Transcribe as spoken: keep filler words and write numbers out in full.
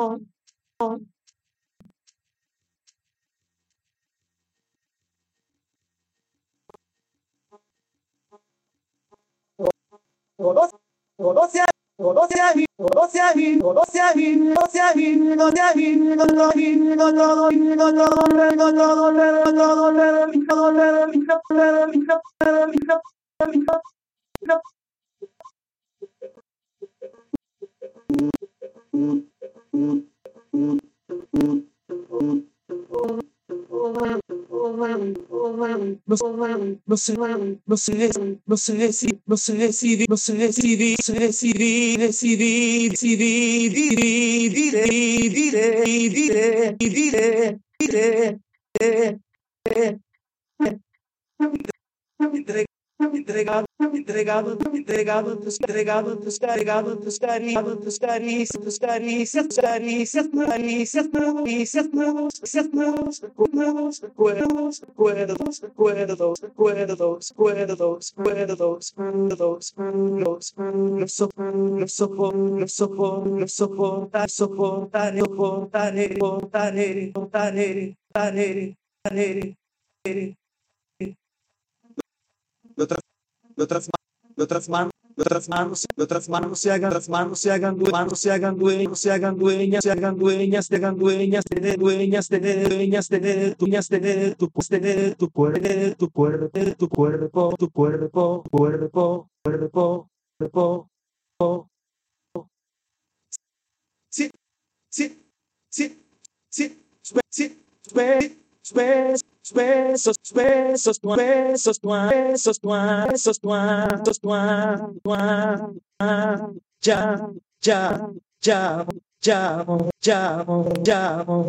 我多我多下我多下雨我多下雨我多下雨我多下雨我多下雨我多下雨我多下雨我多下雨我多下雨。No sé, no sé, no sé decir, no sé decidir, no sé decidir, no sé decidir, decidir, decidir, diré, diré, diré, diré, diré, diré, diré, entregado, entregado, entregado, tus entregado, tus cargado, tus cargado, tus caricias, tus caricias, tus caricias, caricias, caricias, caricias, recuerdos, recuerdos, recuerdos, recuerdos, recuerdos, recuerdos, recuerdos, recuerdos, los, los soportaré, los soportaré, los soportaré, soportaré, soportaré, soportaré, soportaré, soportaré, soportaré, de otras, de otras, de otras manos, de otras manos, de otras manos se hagan, otras manos se hagan dueñas, se hagan dueños, se hagan dueñas, se hagan dueñas, se hagan dueñas, de dueñas, de dueñas, de dueñas, de tu de tu cuerpo, de tu cuerpo, tu cuerpo, tu cuerpo, cuerpo, cuerpo, cuerpo, sí, sí, sí, sí, sí, sí, besos, besos, besos, besos, besos, besos, besos, besos, ya, ya, ya, ya, ya, ya,